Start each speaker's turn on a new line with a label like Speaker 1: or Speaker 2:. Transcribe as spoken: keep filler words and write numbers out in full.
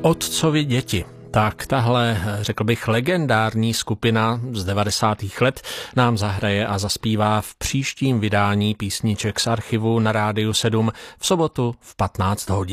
Speaker 1: Otcovi děti. Tak tahle, řekl bych, legendární skupina z devadesátých let nám zahraje a zaspívá v příštím vydání písniček z archivu na Rádiu sedm v sobotu v patnáct hodin.